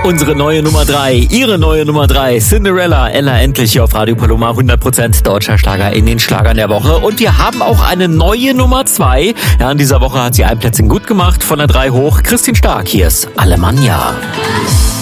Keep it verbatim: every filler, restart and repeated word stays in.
Unsere neue Nummer drei, Ihre neue Nummer drei, Cinderella, Ella endlich hier auf Radio Paloma, hundert Prozent deutscher Schlager in den Schlagern der Woche. Und wir haben auch eine neue Nummer zwei. Ja, in dieser Woche hat sie ein Plätzchen gut gemacht, von der drei hoch. Christine Stark, hier ist Alemannia.